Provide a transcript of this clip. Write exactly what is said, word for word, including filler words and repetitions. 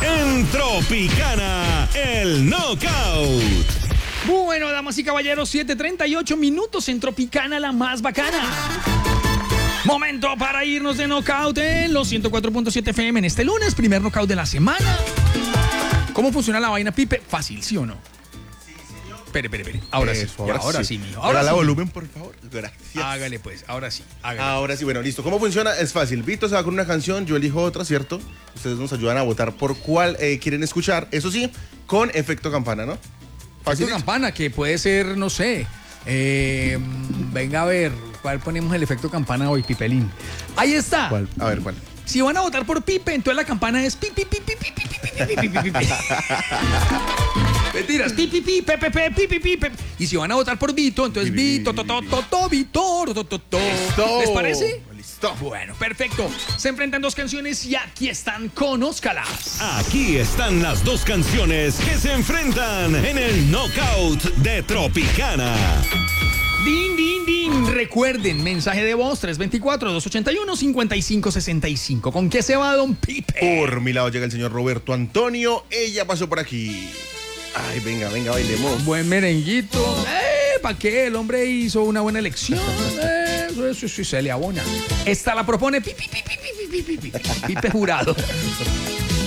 en Tropicana, el Knockout. Bueno, damas y caballeros, siete treinta y ocho minutos en Tropicana, la más bacana. Momento para irnos de knockout en los ciento cuatro punto siete F M en este lunes, primer knockout de la semana. ¿Cómo funciona la vaina, Pipe? Fácil, ¿sí o no? Sí, señor. Espere, espere, espere. Ahora Eso, sí, ahora, ahora sí, sí, mijo. Ahora Ahora la sí. volumen, por favor. Gracias. Hágale pues, ahora sí. Hágale. Ahora sí, bueno, listo. ¿Cómo funciona? Es fácil. Vito se va con una canción, yo elijo otra, ¿cierto? Ustedes nos ayudan a votar por cuál eh, quieren escuchar. Eso sí, con efecto campana, ¿no? Efecto campana, que puede ser, no sé. Eh, venga a ver, ¿cuál ponemos el efecto campana hoy, Pipelín? Ahí está. ¿Cuál? A ver, ¿cuál? Si van a votar por Pipe, entonces la campana es pi, pi, pi, pi, pi, pi, pi, pi, pi, pi, pi, pi. Mentiras, pi, pi, pi, pe, pe, pe, pi, pi, pi, pe. Y si van a votar por Vito, entonces Vito, to, to, to, to, Vito, to, to, to. ¿Les parece? Listo. Bueno, perfecto. Se enfrentan dos canciones y aquí están, conózcalas. Aquí están las dos canciones que se enfrentan en el Knockout de Tropicana. Din, din, din. Recuerden, mensaje de voz tres dos cuatro, dos ocho uno, cinco cinco seis cinco. ¿Con qué se va, don Pipe? Por mi lado llega el señor Roberto Antonio. Ella pasó por aquí. Ay, venga, venga, bailemos. Buen merenguito. Eh, ¿para qué? El hombre hizo una buena elección. Eh, eso sí se le abona. Esta la propone Pipe, Pipe, Pipe, Pipe, Pipe, Pipe Jurado.